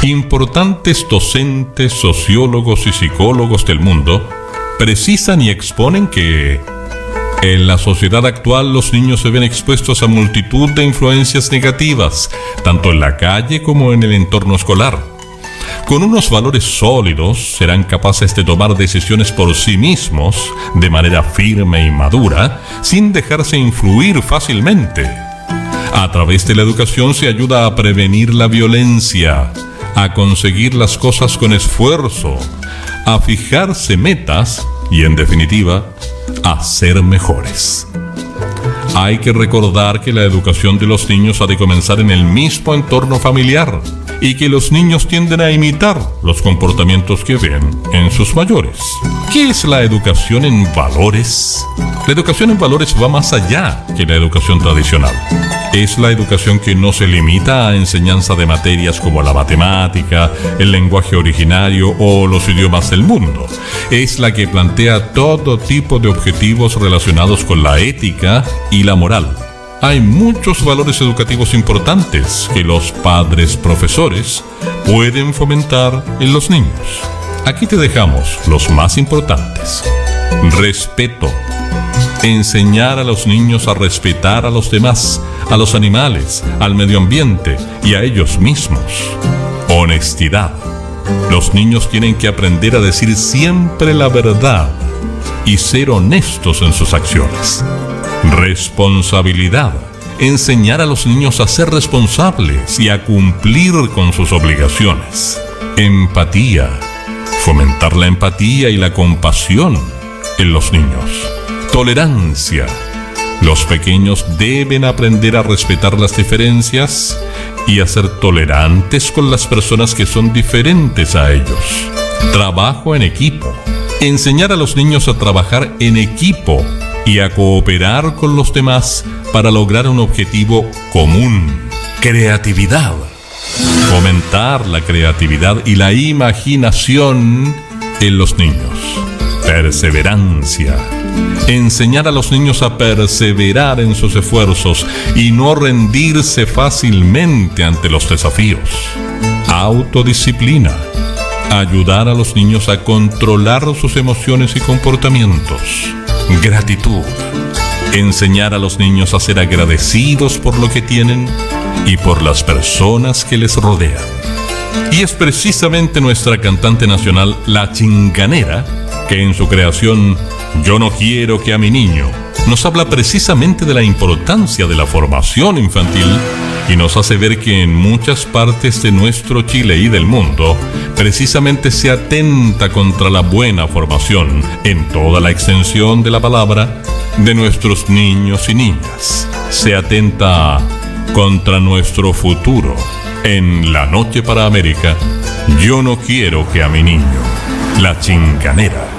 Importantes docentes, sociólogos y psicólogos del mundo precisan y exponen que en la sociedad actual los niños se ven expuestos a multitud de influencias negativas, tanto en la calle como en el entorno escolar. Con unos valores sólidos serán capaces de tomar decisiones por sí mismos de manera firme y madura, sin dejarse influir fácilmente. A través de la educación se ayuda a prevenir la violencia, a conseguir las cosas con esfuerzo, a fijarse metas y, en definitiva, a ser mejores. Hay que recordar que la educación de los niños ha de comenzar en el mismo entorno familiar y que los niños tienden a imitar los comportamientos que ven en sus mayores. ¿Qué es la educación en valores? La educación en valores va más allá que la educación tradicional. Es la educación que no se limita a enseñanza de materias como la matemática, el lenguaje originario o los idiomas del mundo. Es la que plantea todo tipo de objetivos relacionados con la ética y la moral. Hay muchos valores educativos importantes que los padres profesores pueden fomentar en los niños. Aquí te dejamos los más importantes. Respeto. Enseñar a los niños a respetar a los demás, a los animales, al medio ambiente y a ellos mismos. Honestidad. Los niños tienen que aprender a decir siempre la verdad y ser honestos en sus acciones. Responsabilidad. Enseñar a los niños a ser responsables y a cumplir con sus obligaciones. Empatía. Fomentar la empatía y la compasión en los niños. Tolerancia. Los pequeños deben aprender a respetar las diferencias y a ser tolerantes con las personas que son diferentes a ellos. Trabajo en equipo. Enseñar a los niños a trabajar en equipo y a cooperar con los demás para lograr un objetivo común. Creatividad. Fomentar la creatividad y la imaginación en los niños. Perseverancia. Enseñar a los niños a perseverar en sus esfuerzos y no rendirse fácilmente ante los desafíos. Autodisciplina. Ayudar a los niños a controlar sus emociones y comportamientos. Gratitud. Enseñar a los niños a ser agradecidos por lo que tienen y por las personas que les rodean. Y es precisamente nuestra cantante nacional, La Chinganera, que en su creación Yo no quiero que a mi niño nos habla precisamente de la importancia de la formación infantil y nos hace ver que en muchas partes de nuestro Chile y del mundo precisamente se atenta contra la buena formación en toda la extensión de la palabra de nuestros niños y niñas. Se atenta contra nuestro futuro. En La Noche para América, Yo no quiero que a mi niño. La Chinganera.